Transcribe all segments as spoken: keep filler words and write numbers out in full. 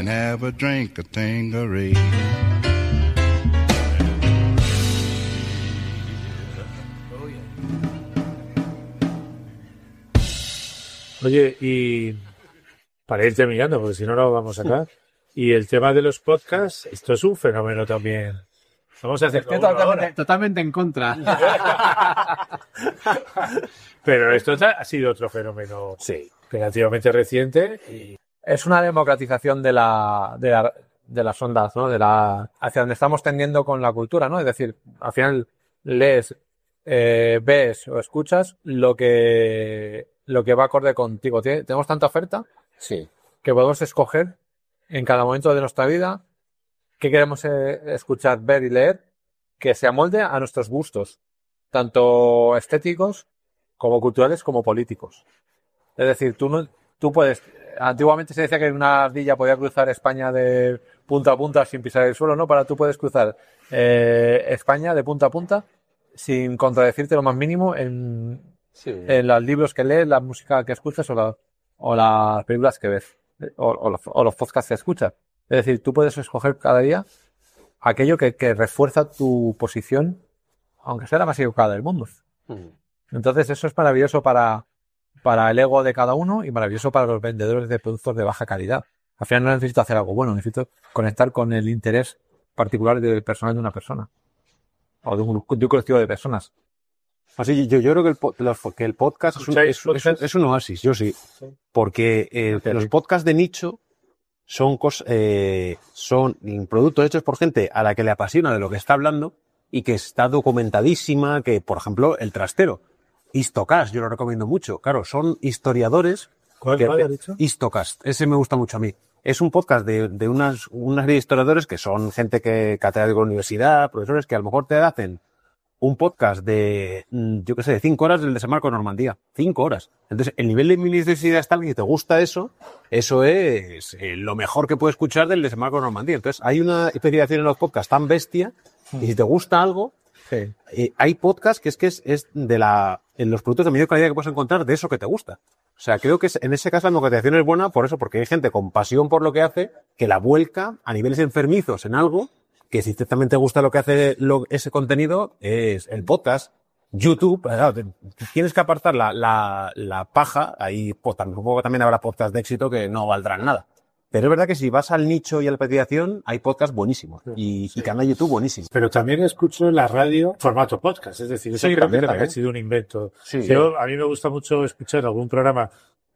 and have a drink of Tanqueray. Oye, y para ir terminando, porque si no, no vamos a sacar. Y el tema de los podcasts, esto es un fenómeno también. Vamos a hacer Estoy totalmente, totalmente en contra. Pero esto ha sido otro fenómeno Sí. relativamente reciente. Y... Es una democratización de la, de la, de las ondas, ¿no? De la, hacia donde estamos tendiendo con la cultura, ¿no? Es decir, al final lees, eh, ves o escuchas lo que, lo que va acorde contigo. Tien- Tenemos tanta oferta Sí. que podemos escoger en cada momento de nuestra vida qué queremos eh, escuchar, ver y leer, que se amolde a nuestros gustos, tanto estéticos como culturales como políticos. Es decir, tú no, tú puedes, antiguamente se decía que una ardilla podía cruzar España de punta a punta sin pisar el suelo, ¿no? Para tú puedes cruzar eh, España de punta a punta sin contradecirte lo más mínimo en, Sí. en los libros que lees, la música que escuchas o, la, o las películas que ves, o, o, los, o los podcasts que escuchas. Es decir, tú puedes escoger cada día aquello que, que refuerza tu posición, aunque sea la más equivocada del mundo. Mm. Entonces eso es maravilloso para, para el ego de cada uno y maravilloso para los vendedores de productos de baja calidad. Al final no necesito hacer algo bueno, necesito conectar con el interés particular del personal de una persona o de un, de un colectivo de personas. Así, yo, yo creo que el, po- los- que el podcast es un, ¿Escucháis es, un- es un- podcast? es un oasis, yo sí. Porque eh, los podcasts de nicho son, cos- eh, son productos hechos por gente a la que le apasiona de lo que está hablando y que está documentadísima, que, por ejemplo, El Trastero, Histocast, yo lo recomiendo mucho. Claro, son historiadores. ¿Cuál, que- cuál has dicho? Histocast, ese me gusta mucho a mí. Es un podcast de, de unas, una serie de historiadores que son gente que catedráticos de la universidad, profesores que a lo mejor te hacen un podcast de, mm, yo qué sé, de cinco horas del desembarco de Normandía. Cinco horas. Entonces, el nivel de minuciosidad es tal que si te gusta eso, eso es eh, lo mejor que puedes escuchar del desembarco de Normandía. Entonces, hay una especialización en los podcasts tan bestia y si te gusta algo, Sí. eh, hay podcasts que es que es, es de la, en los productos de mayor calidad que puedes encontrar de eso que te gusta. O sea, creo que es- en ese caso la democratización es buena por eso, porque hay gente con pasión por lo que hace, que la vuelca a niveles enfermizos en algo, que si también te gusta lo que hace lo- ese contenido, es el podcast, YouTube, claro, te- tienes que apartar la, la, la paja, ahí pues, tampoco también habrá podcasts de éxito que no valdrán nada. Pero es verdad que si vas al nicho y a la especialización, hay podcasts buenísimos y, y canal de YouTube buenísimos. Pero también escucho en la radio formato podcast, es decir, eso Sí, creo también, que también también. ha sido un invento. Sí. Yo, a mí me gusta mucho escuchar algún programa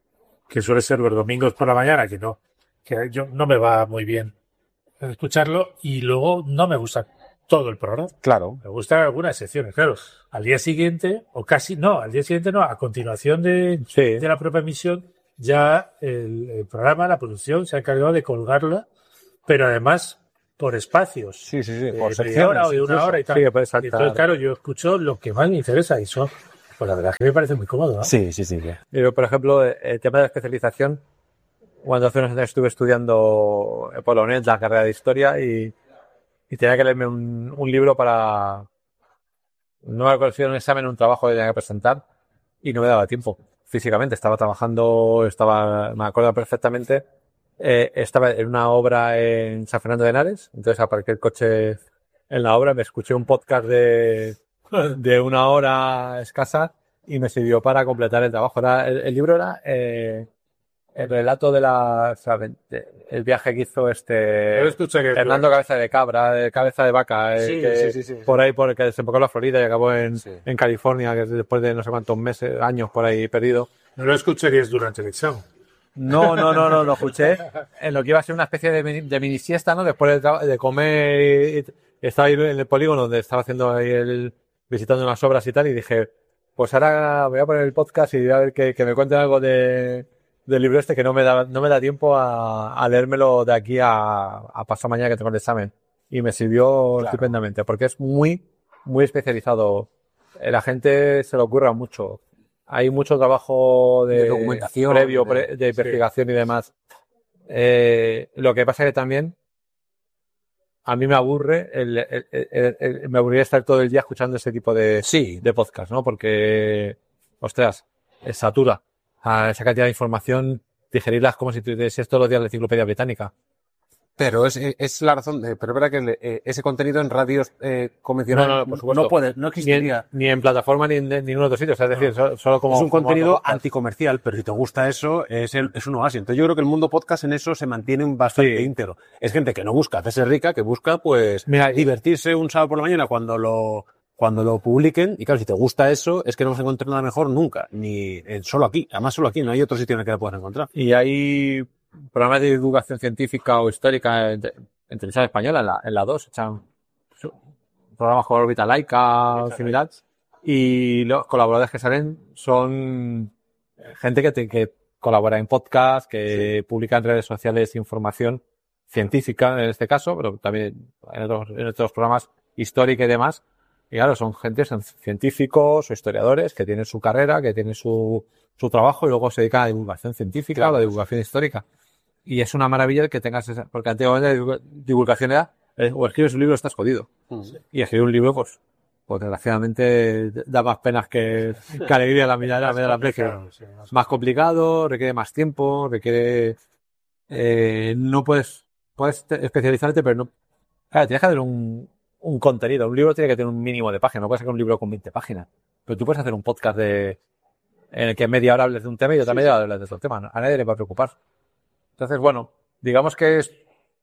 que suele ser los domingos por la mañana, que no, que yo no me va muy bien escucharlo y luego no me gusta todo el programa. Claro. Me gustan algunas secciones, claro. Al día siguiente, o casi, no, al día siguiente no, a continuación de, Sí. de la propia emisión, ya el, el programa, la producción, se ha encargado de colgarla, pero además por espacios. Sí, sí, sí. de Por media secciones. hora o de una incluso. hora y tal. Sí, que puedes Y saltar. entonces, claro, yo escucho lo que más me interesa y eso, pues la verdad es que me parece muy cómodo, ¿no? Sí, sí, sí. sí. Pero, por ejemplo, el tema de la especialización, cuando hace unos años estuve estudiando en Polonet la carrera de historia y, y tenía que leerme un, un libro para, no me acuerdo si era un examen, un trabajo que tenía que presentar y no me daba tiempo físicamente. Estaba trabajando, estaba, me acuerdo perfectamente, eh, estaba en una obra en San Fernando de Henares, entonces aparqué el coche en la obra, me escuché un podcast de, de una hora escasa y me sirvió para completar el trabajo. Era, el, el libro era eh, el relato de la, o sea, de- el viaje que hizo este Yo lo escuché que- Hernando Cabeza de Cabra, de Cabeza de Vaca, eh, Sí, que sí, sí, sí, sí. por ahí por el que desembocó en la Florida y acabó en, Sí. en California, que es después de no sé cuántos meses, años por ahí perdido. No lo escucharías durante el examen. No, no, no, no, lo escuché en lo que iba a ser una especie de mini, de mini siesta, ¿no? Después de, tra- de comer y, y estaba ahí en el polígono donde estaba haciendo ahí el, visitando unas obras y tal, y dije, pues ahora voy a poner el podcast y voy a ver que, que me cuenten algo de, del libro este que no me da, no me da tiempo a, a leérmelo de aquí a, a pasado mañana que tengo el examen. Y me sirvió Claro. estupendamente, porque es muy, muy especializado. Eh, La gente se le ocurra mucho. Hay mucho trabajo de, De documentación, previo, de- pre- de sí. investigación y demás. Eh, lo que pasa es que también a mí me aburre, el, el- el- el- me aburriría estar todo el día escuchando ese tipo de, Sí. de podcast, ¿no? Porque, ostras, es satura. A esa cantidad de información, digerirlas como si tuvieses todos los días la enciclopedia británica. Pero es, es la razón, de, pero es verdad que eh, ese contenido en radios eh, convencionales No, no, por supuesto. no puede, no Ni en, existiría. ni en plataforma ni en, en ningún otro sitio. O sea, es decir, solo, solo como... Es un como contenido podcast. anticomercial, pero si te gusta eso, es, el, es un oasis. Entonces yo creo que el mundo podcast en eso se mantiene bastante Sí. íntegro. Es gente que no busca hacerse rica, que busca pues Mira, divertirse un sábado por la mañana cuando lo cuando lo publiquen. Y claro, si te gusta eso, es que no vas a encontrar nada mejor nunca. Ni en, solo aquí. Además solo aquí, no hay otro sitio en el que la puedas encontrar. Y hay programas de divulgación científica o histórica en, en televisión española, en la, en la dos, echan su- programas como Órbita Laica o similar. Y los colaboradores que salen son gente que, te- que colabora en podcast, que publica en redes sociales información científica en este caso, pero también en otros, en otros programas históricos y demás. Y claro, son gente, son científicos o historiadores que tienen su carrera, que tienen su, su trabajo y luego se dedican a la divulgación científica Claro. o a la divulgación histórica. Y es una maravilla el que tengas esa, porque antiguamente la divulga- divulgación era, eh, o escribes un libro o estás jodido. Y escribir un libro, pues, pues desgraciadamente da más penas que, que alegría la mirada, la la precio. Claro, sí, más- Más complicado, requiere más tiempo, requiere, eh, no puedes, puedes te- especializarte, pero no, claro, tienes que hacer un, un contenido. Un libro tiene que tener un mínimo de páginas, no puedes sacar un libro con veinte páginas. Pero tú puedes hacer un podcast de, en el que media hora hables de un tema y otra media hora hables de otro tema. A nadie le va a preocupar. Entonces, bueno, digamos que es,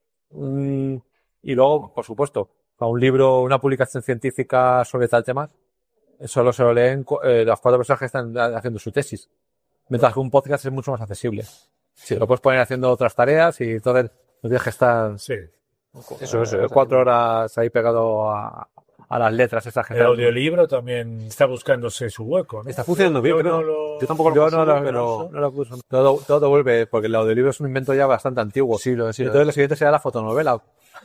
mm, y luego, por supuesto, a un libro, una publicación científica sobre tal tema, solo se lo leen cu- eh, las cuatro personas que están ha- haciendo su tesis. Mientras que un podcast es mucho más accesible. Sí, lo puedes poner haciendo otras tareas y entonces no tienes que estar Sí. eso, eso, cuatro horas ahí pegado a, a las letras esas que El audiolibro también está buscándose su hueco, ¿no? Está funcionando bien, Yo pero no lo- yo tampoco lo Yo no consumo, lo, pero no lo uso. Todo, todo vuelve, porque el audiolibro es un invento ya bastante antiguo. Sí, lo es, sí, Y lo entonces es. lo siguiente será la fotonovela.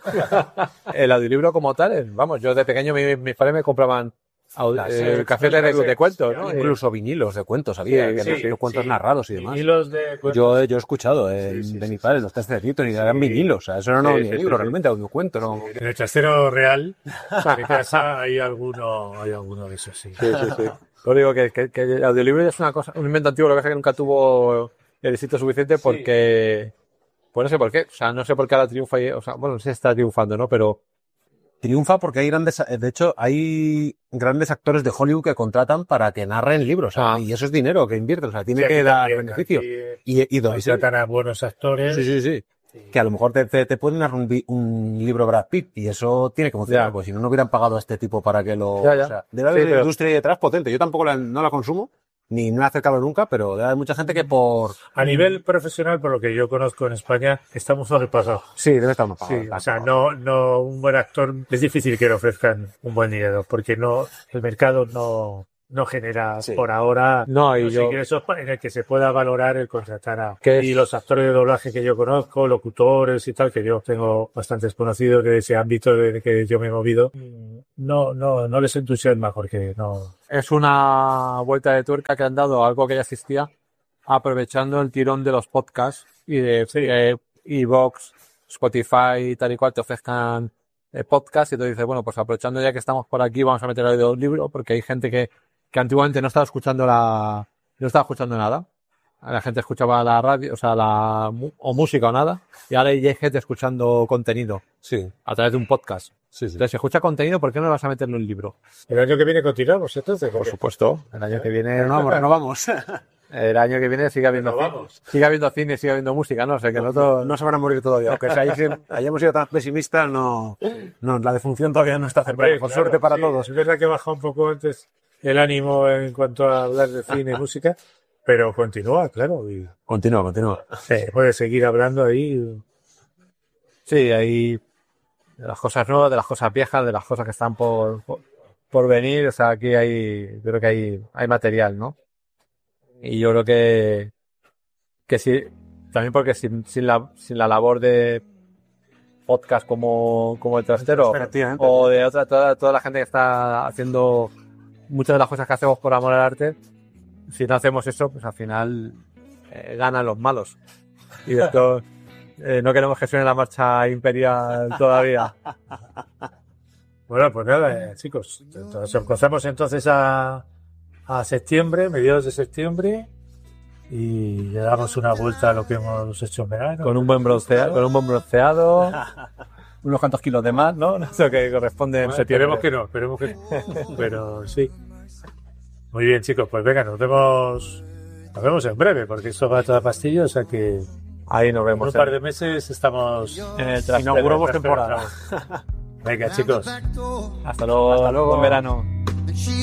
El audiolibro como tal, eh, vamos, yo de pequeño mi- mis padres me compraban audi- Las, eh, eh, cafés de, de cuentos, ¿no? incluso vinilos de cuentos, había, Sí, que sí, no sé, cuentos sí. narrados y demás. Vinilos de cuentos. Yo, yo he escuchado eh, Sí, sí, de sí. mi padre los terceritos y eran vinilos, o sea, eso no era Sí, un sí, libro, sí, sí. realmente, audiocuento, ¿no? En el trastero real de mi casa hay alguno, hay alguno de esos, sí. Sí, sí, sí. Lo digo que, que, que el audiolibro ya es una cosa, un invento antiguo, lo que pasa es que nunca tuvo el éxito suficiente porque, pues no sé por qué, o sea, no sé por qué ahora triunfa, y- o sea, bueno, no sé si está triunfando, ¿no? Pero Triunfa porque hay grandes, de hecho, hay grandes actores de Hollywood que contratan para que narren libros, o sea, Ah. y eso es dinero que invierten, o sea, tiene Sí, que aquí dar también, beneficio. aquí, Y, y, do- ahí y sí, tratan a buenos actores. sí, sí, sí. Que a lo mejor te, te, te pueden dar un, vi- un libro Brad Pitt y eso tiene que funcionar, Ya. pues si no, no hubieran pagado a este tipo para que lo... Ya, ya. O sea, debe haber Sí, una pero- industria ahí detrás potente. Yo tampoco la, no la consumo, ni me he acercado nunca, pero debe haber mucha gente que por... A nivel profesional, por lo que yo conozco en España, está muy sobrepasado. Sí, debe estar más Sí, pagado. o sea, no, no, un buen actor, es difícil que le ofrezcan un buen dinero, porque no, el mercado no, no genera Sí. por ahora no, y los yo, ingresos pa- en el que se pueda valorar el contratar a, ¿Qué es? y los actores de doblaje que yo conozco, locutores y tal, que yo tengo bastantes conocidos de ese ámbito de que yo me he movido, no, no, no les entusiasma porque no, es una vuelta de tuerca que han dado a algo que ya existía, aprovechando el tirón de los podcasts y de Sí. eh, iVoox, Spotify y tal y cual te ofrezcan eh, podcasts y tú dices, bueno, pues aprovechando ya que estamos por aquí vamos a meter el audiolibro porque hay gente que, que antiguamente no estaba escuchando la, no estaba escuchando nada. La gente escuchaba la radio, o sea, la, mu- o música o nada, y ahora hay gente escuchando contenido Sí, a través de un podcast. sí, sí. Entonces, si escucha contenido, ¿por qué no le vas a meter en un libro? el año que viene continuamos entonces. Por supuesto. El año que viene, No, vamos, renovamos. el año que viene sigue habiendo, Pero cine, vamos. sigue habiendo cine, sigue habiendo música, ¿no? O sea, que nosotros... No se van a morir todavía. Aunque sea, ahí- hayamos sido tan pesimistas, no, no, la defunción todavía no está cercana. Hombre, Con claro, suerte para sí, todos. Es verdad que baja un poco antes el ánimo en cuanto a hablar de cine y música, pero continúa, claro, y Continúa, continúa. se puede seguir hablando ahí. Sí, hay de las cosas nuevas, de las cosas viejas, de las cosas que están por, por, por venir. O sea, aquí hay, creo que hay, hay material, ¿no? Y yo creo que, que sí, también porque sin, sin la, sin la labor de podcast como, como el trastero, Efectivamente. o de otra, toda, toda la gente que está haciendo muchas de las cosas que hacemos por amor al arte, si no hacemos eso, pues al final eh, ganan los malos. Y esto, eh, no queremos que suene la marcha imperial todavía. Bueno, pues nada, eh, chicos, entonces empezamos entonces a, a septiembre, mediados de septiembre, y le damos una vuelta a lo que hemos hecho en verano. Con un buen bronceado, con un buen bronceado, unos cuantos kilos de más, ¿no? Eso que corresponde en Bueno, septiembre. esperemos que no, esperemos que no. Pero sí. Muy bien, chicos, pues venga, nos vemos, nos vemos en breve, porque esto va a toda pastilla, o sea que Ahí nos en vemos. un par de meses estamos en el trastero. Inauguramos en el temporada. Venga, chicos. Hasta luego. Hasta luego. Buen verano.